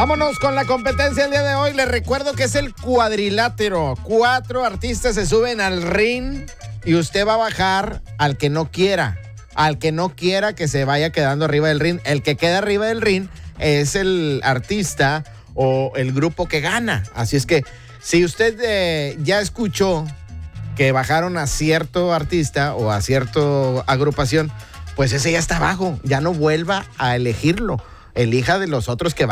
Vámonos con la competencia del día de hoy. Les recuerdo que es el cuadrilátero. 4 artistas se suben al ring y usted va a bajar al que no quiera. Al que no quiera que se vaya quedando arriba del ring. El que queda arriba del ring es el artista o el grupo que gana. Así es que si usted ya escuchó que bajaron a cierto artista o a cierta agrupación, pues ese ya está abajo. Ya no vuelva a elegirlo. Elija de los otros que van.